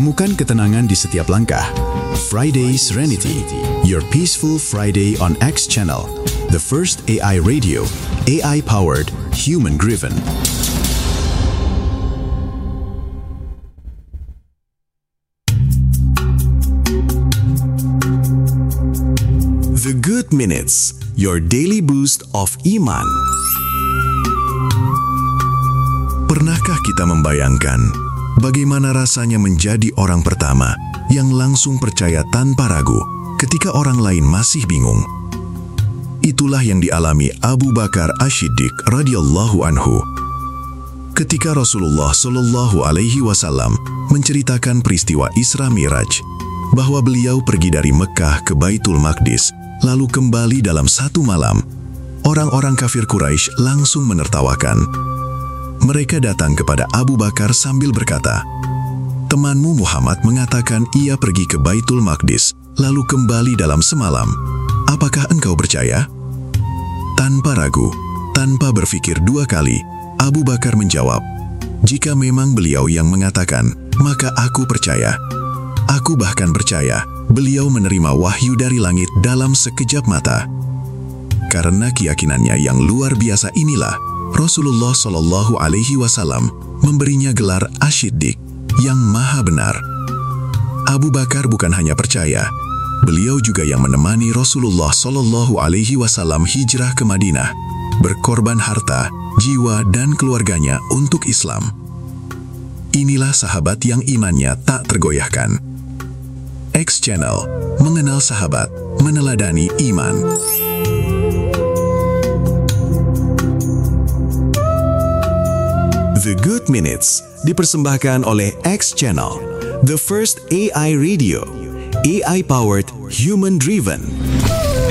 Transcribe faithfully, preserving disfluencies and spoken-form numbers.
Temukan ketenangan di setiap langkah. Friday Serenity, your peaceful Friday on X Channel, the first A I radio, A I-powered, human-driven. The Good Minutes, your daily boost of iman. Pernahkah kita membayangkan bagaimana rasanya menjadi orang pertama yang langsung percaya tanpa ragu ketika orang lain masih bingung? Itulah yang dialami Abu Bakar Ash-Shiddiq radhiyallahu anhu. Ketika Rasulullah Shallallahu alaihi wasallam menceritakan peristiwa Isra Mi'raj, bahwa beliau pergi dari Mekah ke Baitul Maqdis, lalu kembali dalam satu malam, orang-orang kafir Quraisy langsung menertawakan. Mereka datang kepada Abu Bakar sambil berkata, "Temanmu Muhammad mengatakan ia pergi ke Baitul Maqdis, lalu kembali dalam semalam. Apakah engkau percaya?" Tanpa ragu, tanpa berpikir dua kali, Abu Bakar menjawab, "Jika memang beliau yang mengatakan, maka aku percaya. Aku bahkan percaya beliau menerima wahyu dari langit dalam sekejap mata." Karena keyakinannya yang luar biasa inilah, Rasulullah Shallallahu alaihi wasallam memberinya gelar Ash-Shiddiq, yang maha benar. Abu Bakar bukan hanya percaya, beliau juga yang menemani Rasulullah Shallallahu alaihi wasallam hijrah ke Madinah, berkorban harta, jiwa, dan keluarganya untuk Islam. Inilah sahabat yang imannya tak tergoyahkan. X Channel, mengenal sahabat, meneladani iman. The Good Minutes dipersembahkan oleh X Channel, the first A I radio, A I-powered, human-driven.